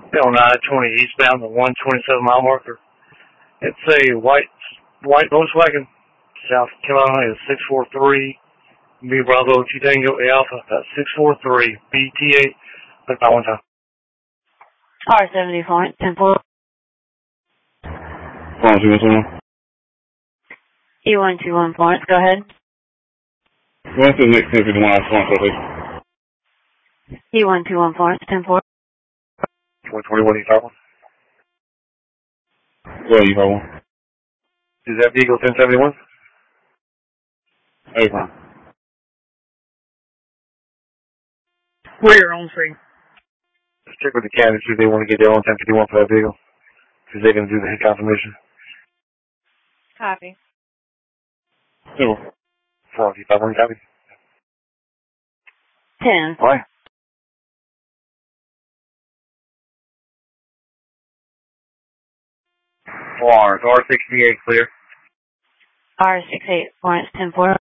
On I-20 eastbound, the 127-mile marker. It's a white Volkswagen. South Carolina is 643 B Bravo T Tango A Alpha. That's 643 BT8. Look that one time. R70 Florence 10-4. Florence, you want someone? E121 Florence, go ahead. What's the next 1051 out Florence, please? E121 Florence 10-4. 121 E51. Go ahead, you have one. Is that vehicle 1071? Hey, fine. We're on scene. Let's check with the county, see if they want to get their own 1051 for that vehicle. Because they're going to do the hit confirmation. Copy. Sure. 4 E51, copy. 10. Why? Florence, R68 clear. R68 Florence 10-4.